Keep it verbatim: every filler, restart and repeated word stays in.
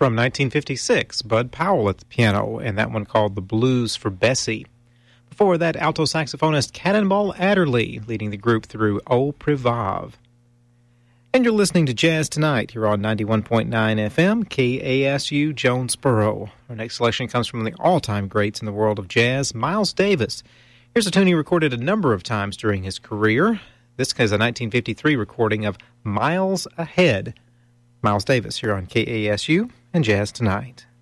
from nineteen fifty-six, Bud Powell at the piano, and that one called The Blues for Bessie. Before that, alto saxophonist Cannonball Adderley leading the group through Au Privav. And you're listening to Jazz Tonight here on ninety-one point nine F M, K A S U Jonesboro. Our next selection comes from the all-time greats in the world of jazz, Miles Davis. Here's a tune he recorded a number of times during his career. This is a nineteen fifty-three recording of Miles Ahead. Miles Davis here on K A S U and Jazz Tonight.